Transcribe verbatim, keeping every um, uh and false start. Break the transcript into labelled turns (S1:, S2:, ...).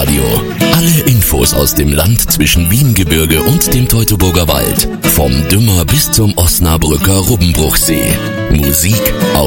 S1: Radio. Alle Infos aus dem Land zwischen Wiengebirge und dem Teutoburger Wald. Vom Dümmer bis zum Osnabrücker Rubbenbruchsee. Musik